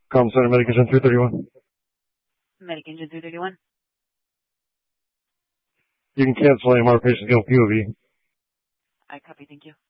Comm Center, Medic Engine 331. Medic Engine 331. You can cancel AMR patient Gil POV. I copy, thank you.